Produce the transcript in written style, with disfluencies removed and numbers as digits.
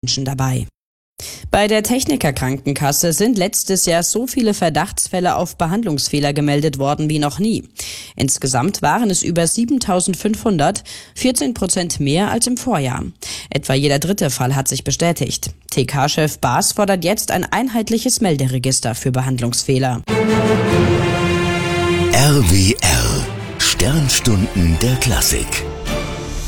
Menschen dabei. Bei der Techniker Krankenkasse sind letztes Jahr so viele Verdachtsfälle auf Behandlungsfehler gemeldet worden wie noch nie. Insgesamt waren es über 7.500, 14% mehr als im Vorjahr. Etwa jeder dritte Fall hat sich bestätigt. TK-Chef Baas fordert jetzt ein einheitliches Melderegister für Behandlungsfehler. RWR Sternstunden der Klassik.